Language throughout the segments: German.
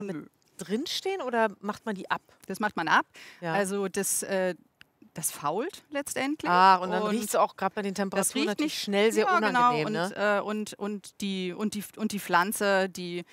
Nö. Drinstehen oder macht man die ab? Das macht man ab. Ja. Also das fault letztendlich. Ah, und dann riecht es auch gerade bei den das Temperaturen riecht natürlich nicht schnell sehr ja, unangenehm, genau. ne? Und die Pflanze,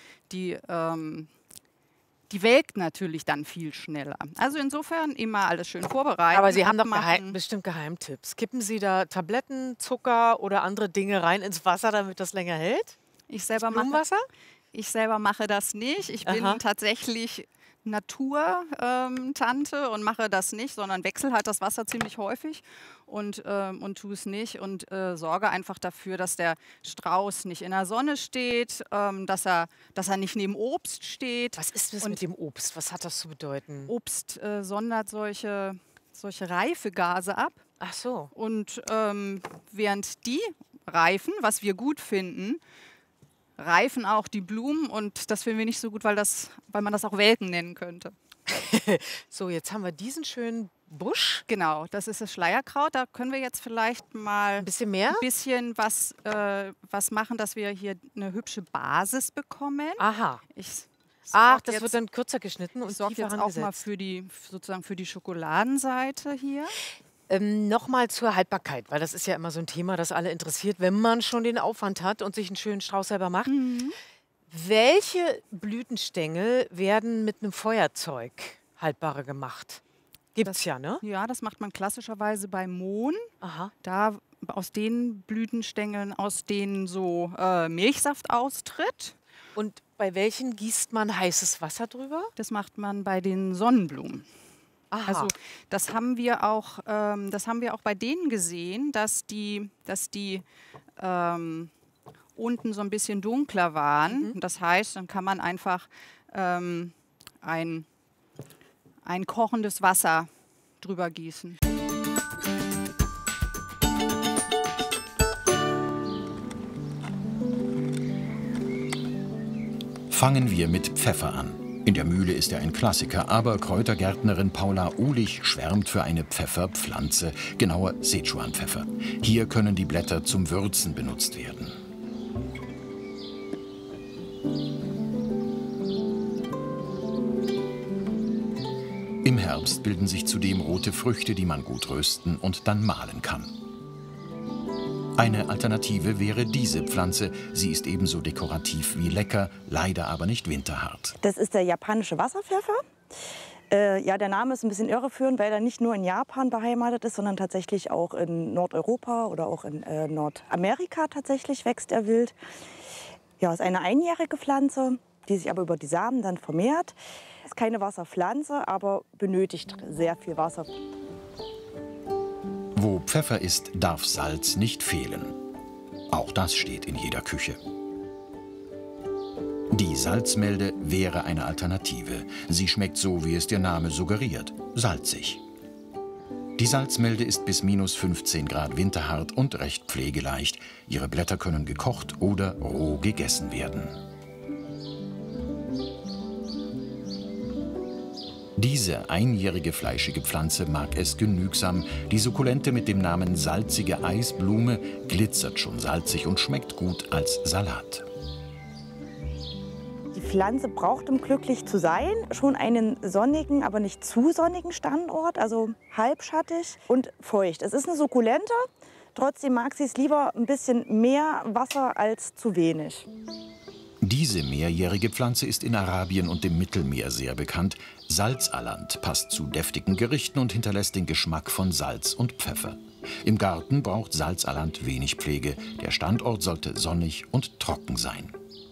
die welkt natürlich dann viel schneller. Also insofern immer alles schön vorbereiten. Aber Sie haben doch abmachen. bestimmt Geheimtipps. Kippen Sie da Tabletten, Zucker oder andere Dinge rein ins Wasser, damit das länger hält? Ich selber Blumenwasser? Ich selber mache das nicht. Ich bin Aha. tatsächlich Naturtante und mache das nicht, sondern wechsle halt das Wasser ziemlich häufig und tue es nicht und sorge einfach dafür, dass der Strauß nicht in der Sonne steht, dass er nicht neben Obst steht. Was ist das Und mit dem Obst? Was hat das zu bedeuten? Obst sondert solche Reifegase ab. Ach so. Und während die reifen, was wir gut finden, reifen auch die Blumen und das finden wir nicht so gut, weil man das auch Welken nennen könnte. So, jetzt haben wir diesen schönen Busch. Genau, das ist das Schleierkraut. Da können wir jetzt vielleicht mal Ein bisschen mehr? was machen, dass wir hier eine hübsche Basis bekommen. Aha. Ach, Das wird dann kürzer geschnitten und ich sorge tiefer jetzt auch mal angesetzt. für die Schokoladenseite hier. Nochmal zur Haltbarkeit, weil das ist ja immer so ein Thema, das alle interessiert, wenn man schon den Aufwand hat und sich einen schönen Strauß selber macht. Welche Blütenstängel werden mit einem Feuerzeug haltbarer gemacht? Gibt's ja, ne? Ja, das macht man klassischerweise bei Mohn. Aha. Da aus den Blütenstängeln, aus denen so Milchsaft austritt. Und bei welchen gießt man heißes Wasser drüber? Das macht man bei den Sonnenblumen. Aha. Also das haben wir auch bei denen gesehen, dass die unten so ein bisschen dunkler waren. Das heißt, dann kann man einfach ein kochendes Wasser drüber gießen. Fangen wir mit Pfeffer an. In der Mühle ist er ein Klassiker, aber Kräutergärtnerin Paula Uhlich schwärmt für eine Pfefferpflanze, genauer Sichuan-Pfeffer. Hier können die Blätter zum Würzen benutzt werden. Im Herbst bilden sich zudem rote Früchte, die man gut rösten und dann mahlen kann. Eine Alternative wäre diese Pflanze. Sie ist ebenso dekorativ wie lecker, leider aber nicht winterhart. Das ist der japanische Wasserpfeffer. Ja, der Name ist ein bisschen irreführend, weil er nicht nur in Japan beheimatet ist, sondern tatsächlich auch in Nordeuropa oder auch in Nordamerika tatsächlich wächst er wild. Ja, ist eine einjährige Pflanze, die sich aber über die Samen dann vermehrt. Ist keine Wasserpflanze, aber benötigt sehr viel Wasser. Wo Pfeffer ist, darf Salz nicht fehlen. Auch das steht in jeder Küche. Die Salzmelde wäre eine Alternative. Sie schmeckt so, wie es der Name suggeriert, salzig. Die Salzmelde ist bis -15 Grad winterhart und recht pflegeleicht. Ihre Blätter können gekocht oder roh gegessen werden. Diese einjährige fleischige Pflanze mag es genügsam. Die Sukkulente mit dem Namen salzige Eisblume glitzert schon salzig und schmeckt gut als Salat. Die Pflanze braucht, um glücklich zu sein, schon einen sonnigen, aber nicht zu sonnigen Standort, also halbschattig und feucht. Es ist eine Sukkulente, trotzdem mag sie es lieber ein bisschen mehr Wasser als zu wenig. Diese mehrjährige Pflanze ist in Arabien und dem Mittelmeer sehr bekannt. Salzaland passt zu deftigen Gerichten und hinterlässt den Geschmack von Salz und Pfeffer. Im Garten braucht Salzaland wenig Pflege. Der Standort sollte sonnig und trocken sein.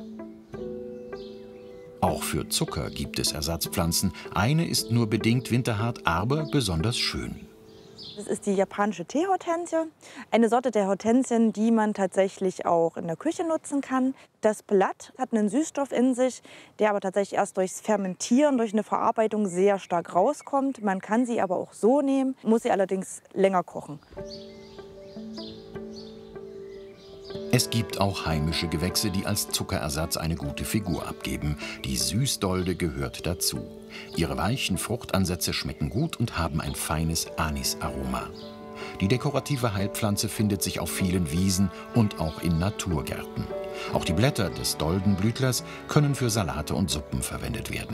Auch für Zucker gibt es Ersatzpflanzen. Eine ist nur bedingt winterhart, aber besonders schön. Das ist die japanische Teehortensie, eine Sorte der Hortensien, die man tatsächlich auch in der Küche nutzen kann. Das Blatt hat einen Süßstoff in sich, der aber tatsächlich erst durchs Fermentieren, durch eine Verarbeitung sehr stark rauskommt. Man kann sie aber auch so nehmen, muss sie allerdings länger kochen. Es gibt auch heimische Gewächse, die als Zuckerersatz eine gute Figur abgeben. Die Süßdolde gehört dazu. Ihre weichen Fruchtansätze schmecken gut und haben ein feines Anisaroma. Die dekorative Heilpflanze findet sich auf vielen Wiesen und auch in Naturgärten. Auch die Blätter des Doldenblütlers können für Salate und Suppen verwendet werden.